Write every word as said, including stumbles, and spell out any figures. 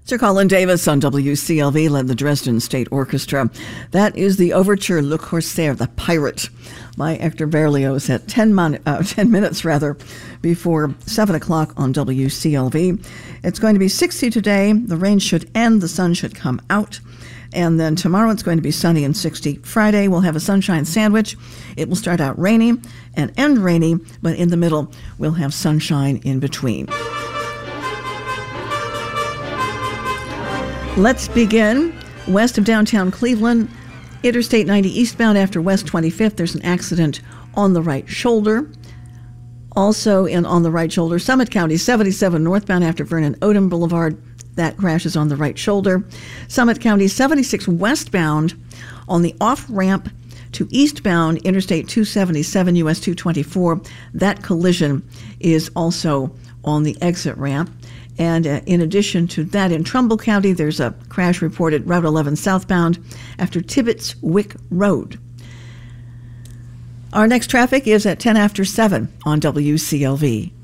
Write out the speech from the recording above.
Sir Colin Davis on W C L V led the Dresden State Orchestra. That is the overture Le Corsaire, the Pirate, by Hector Berlioz at ten, mon- uh, ten minutes rather before seven o'clock on W C L V. It's going to be sixty today. The rain should end. The sun should come out. And then tomorrow it's going to be sunny and sixty. Friday we'll have a sunshine sandwich. It will start out rainy and end rainy, but in the middle we'll have sunshine in between. Let's begin west of downtown Cleveland. Interstate ninety eastbound after West twenty-fifth. There's an accident on the right shoulder. Also in on the right shoulder, Summit County seventy-seven northbound after Vernon Odom Boulevard. That crashes on the right shoulder. Summit County seventy-six westbound on the off-ramp to eastbound Interstate two seventy-seven U S two twenty-four. That collision is also on the exit ramp. And uh, in addition to that, in Trumbull County, there's a crash reported Route eleven southbound after Tibbetts Wick Road. Our next traffic is at ten after seven on W C L V.